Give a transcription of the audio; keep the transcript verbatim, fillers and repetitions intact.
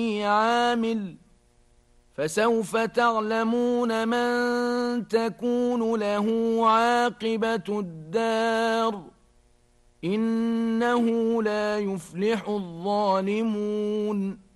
عامل فسوف تعلمون من تكون له عاقبة الدار إنه لا يفلح الظالمون